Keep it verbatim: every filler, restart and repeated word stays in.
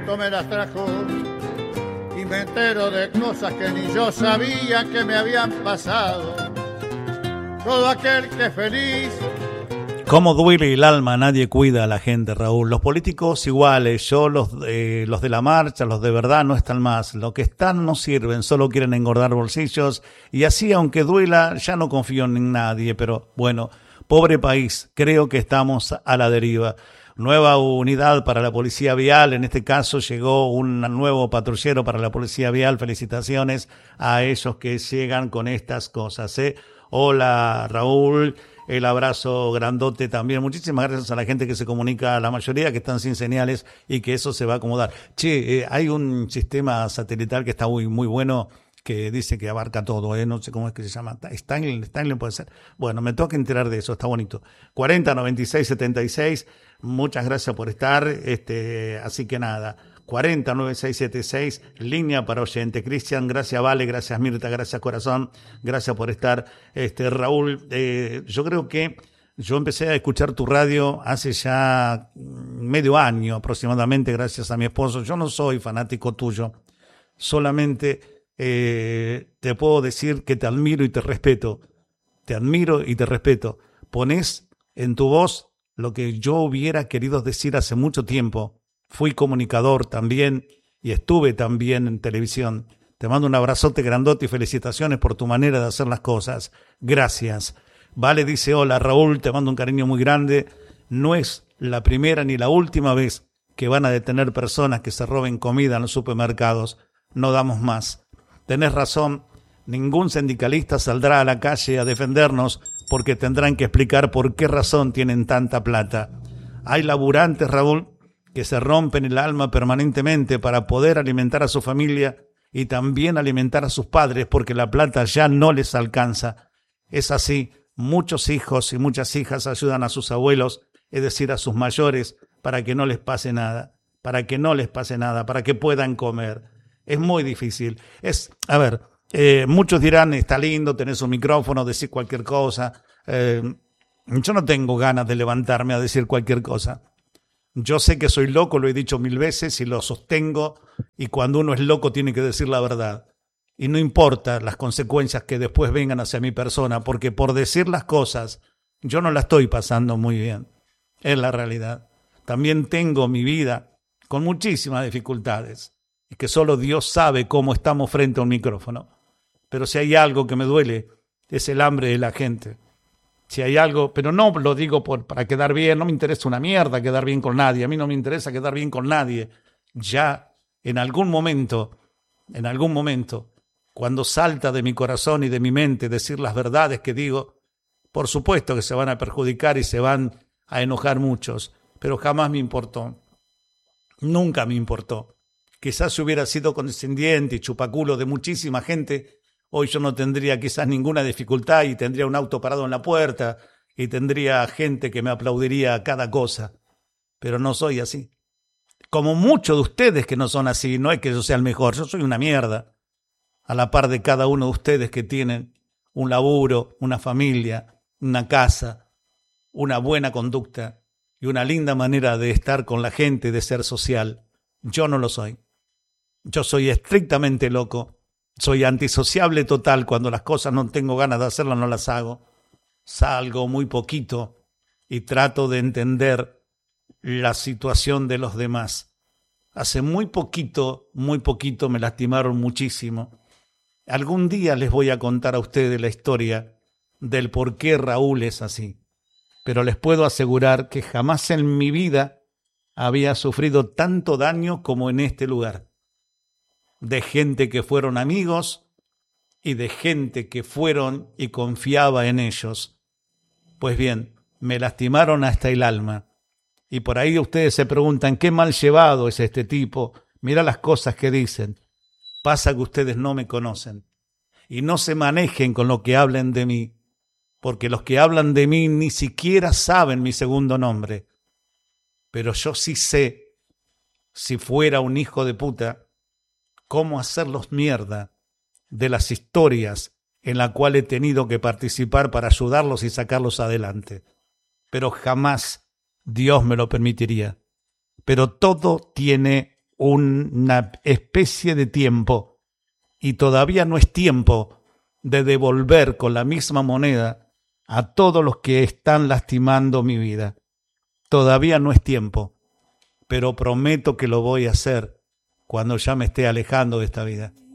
viento me las trajo y me entero de cosas que ni yo sabía que me habían pasado. Todo aquel que es feliz. Cómo duele el alma, nadie cuida a la gente, Raúl. Los políticos iguales, yo los, eh, los de la marcha, los de verdad no están más. Los que están no sirven, solo quieren engordar bolsillos. Y así, aunque duela, ya no confío en nadie. Pero bueno, pobre país, creo que estamos a la deriva. Nueva unidad para la policía vial, en este caso llegó un nuevo patrullero para la policía vial. Felicitaciones a ellos que llegan con estas cosas, ¿eh? Hola, Raúl. El abrazo grandote también. Muchísimas gracias a la gente que se comunica, la mayoría que están sin señales y que eso se va a acomodar. Che, eh, hay un sistema satelital que está muy muy bueno que dice que abarca todo, ¿eh? No sé cómo es que se llama. Stanley, Stanley puede ser. Bueno, me toca enterar de eso, está bonito. cuarenta noventa y seis setenta y seis, muchas gracias por estar. Este, así que nada. cuarenta noventa y seis setenta y seis, línea para oyente. Cristian, gracias Vale, gracias Mirta, gracias Corazón, gracias por estar. Este Raúl, eh, yo creo que yo empecé a escuchar tu radio hace ya medio año aproximadamente, gracias a mi esposo. Yo no soy fanático tuyo, solamente eh, te puedo decir que te admiro y te respeto. Te admiro y te respeto. Ponés en tu voz lo que yo hubiera querido decir hace mucho tiempo. Fui comunicador también y estuve también en televisión. Te mando un abrazote grandote y felicitaciones por tu manera de hacer las cosas. Gracias. Vale dice, hola Raúl, te mando un cariño muy grande. No es la primera ni la última vez que van a detener personas que se roben comida en los supermercados. No damos más. Tenés razón, ningún sindicalista saldrá a la calle a defendernos porque tendrán que explicar por qué razón tienen tanta plata. Hay laburantes, Raúl, que se rompen el alma permanentemente para poder alimentar a su familia y también alimentar a sus padres porque la plata ya no les alcanza. Es así, muchos hijos y muchas hijas ayudan a sus abuelos, es decir, a sus mayores, para que no les pase nada, para que no les pase nada, para que puedan comer. Es muy difícil. Es, a ver, eh, muchos dirán, está lindo, tenés un micrófono, decir cualquier cosa. Eh, yo no tengo ganas de levantarme a decir cualquier cosa. Yo sé que soy loco, lo he dicho mil veces y lo sostengo, y cuando uno es loco tiene que decir la verdad. Y no importa las consecuencias que después vengan hacia mi persona, porque por decir las cosas yo no la estoy pasando muy bien. Es la realidad. También tengo mi vida con muchísimas dificultades y que solo Dios sabe cómo estamos frente a un micrófono. Pero si hay algo que me duele es el hambre de la gente. Si hay algo, pero no lo digo por, para quedar bien, no me interesa una mierda quedar bien con nadie, a mí no me interesa quedar bien con nadie. Ya en algún momento, en algún momento, cuando salta de mi corazón y de mi mente decir las verdades que digo, por supuesto que se van a perjudicar y se van a enojar muchos, pero jamás me importó. Nunca me importó. Quizás si hubiera sido condescendiente y chupaculo de muchísima gente, hoy yo no tendría quizás ninguna dificultad y tendría un auto parado en la puerta y tendría gente que me aplaudiría a cada cosa. Pero no soy así. Como muchos de ustedes que no son así, no es que yo sea el mejor, yo soy una mierda. A la par de cada uno de ustedes que tienen un laburo, una familia, una casa, una buena conducta y una linda manera de estar con la gente, de ser social. Yo no lo soy. Yo soy estrictamente loco. Soy antisociable total. Cuando las cosas no tengo ganas de hacerlas, no las hago. Salgo muy poquito y trato de entender la situación de los demás. Hace muy poquito, muy poquito me lastimaron muchísimo. Algún día les voy a contar a ustedes la historia del por qué Raúl es así. Pero les puedo asegurar que jamás en mi vida había sufrido tanto daño como en este lugar. De gente que fueron amigos y de gente que fueron y confiaba en ellos. Pues bien, me lastimaron hasta el alma. Y por ahí ustedes se preguntan, ¿qué mal llevado es este tipo? Mira las cosas que dicen. Pasa que ustedes no me conocen. Y no se manejen con lo que hablen de mí. Porque los que hablan de mí ni siquiera saben mi segundo nombre. Pero yo sí sé, si fuera un hijo de puta, cómo hacerlos mierda de las historias en las cuales he tenido que participar para ayudarlos y sacarlos adelante. Pero jamás Dios me lo permitiría. Pero todo tiene una especie de tiempo y todavía no es tiempo de devolver con la misma moneda a todos los que están lastimando mi vida. Todavía no es tiempo, pero prometo que lo voy a hacer cuando ya me esté alejando de esta vida.